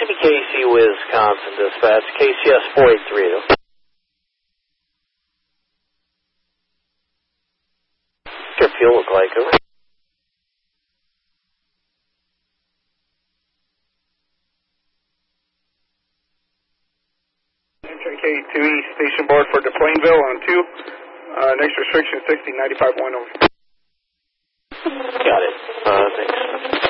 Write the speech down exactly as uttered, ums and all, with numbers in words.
C B K C, Wisconsin, dispatch, K C S four eight three. What's your fuel look like, over? K two E, station board for DePlainville on two. Uh, next restriction sixty, ninety-five point oh. Got it. Uh, thanks.